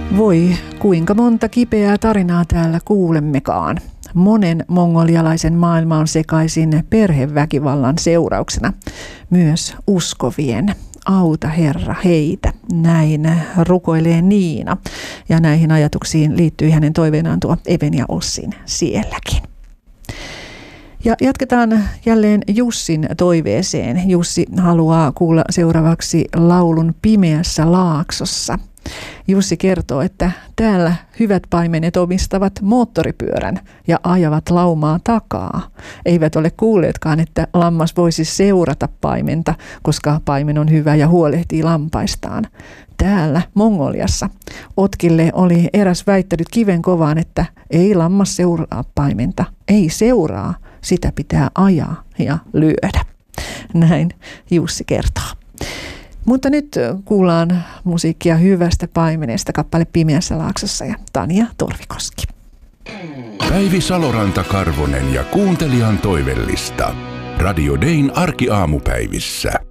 Voi, kuinka monta kipeää tarinaa täällä kuulemmekaan. Monen mongolialaisen maailma on sekaisin perheväkivallan seurauksena. Myös uskovien. Auta Herra heitä. Näin rukoilee Niina. Ja näihin ajatuksiin liittyy hänen toiveenaan tuo Even ja Ossin sielläkin. Ja jatketaan jälleen Jussin toiveeseen. Jussi haluaa kuulla seuraavaksi laulun Pimeässä laaksossa. Jussi kertoo, että täällä hyvät paimenet omistavat moottoripyörän ja ajavat laumaa takaa. Eivät ole kuulleetkaan, että lammas voisi seurata paimenta, koska paimen on hyvä ja huolehtii lampaistaan. Täällä Mongoliassa Otkille oli eräs väittänyt kiven kovaan, että ei lammas seuraa paimenta, ei seuraa, sitä pitää ajaa ja lyödä. Näin Jussi kertoo. Mutta nyt kuullaan musiikkia hyvästä paimenesta, kappale Pimeässä laaksossa ja Tania Torvikoski. Päivi Saloranta-Karvonen ja kuuntelijan toivellista. Radio Dayn arkiaamupäivissä.